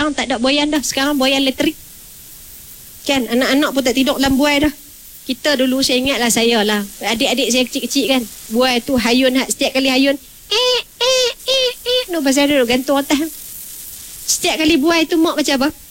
sekarang tak ada buaian dah. Sekarang buaian elektrik. Kan, anak-anak pun tak tidur dalam buai dah. Kita dulu, saya ingatlah saya lah. Adik-adik saya kecil-kecil kan. Buai tu hayun, setiap kali hayun. No, pasal dia gantung atas. Setiap kali buai tu mak macam apa?